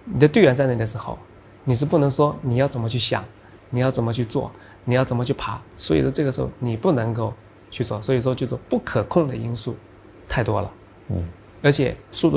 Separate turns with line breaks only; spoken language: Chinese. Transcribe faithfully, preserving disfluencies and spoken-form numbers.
你的队员在那里的时候，你是不能说你要怎么去想，你要怎么去做，你要怎么去爬，所以说这个时候你不能够去做，所以说就是不可控的因素太多了，嗯，而且速度